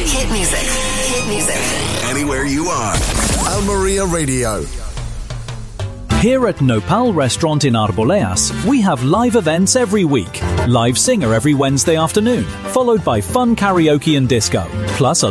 Hit music. Hit music. Anywhere you are. Al Maria Radio. Here at Nopal Restaurant in Arboleas, we have live events every week. Live singer every Wednesday afternoon, followed by fun karaoke and disco. Plus a